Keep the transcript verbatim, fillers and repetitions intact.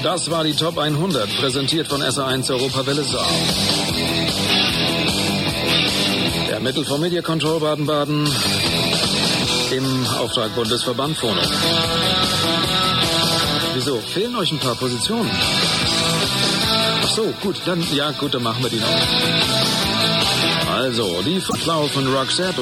Das war die Top hundert, präsentiert von S A eins Europawelle Saar. Der Mittel vom Media Control Baden-Baden im Auftrag Bundesverband Phono. Wieso? Fehlen euch ein paar Positionen? Ach so, gut, dann, ja gut, dann machen wir die noch. Also, die Flow von Roxette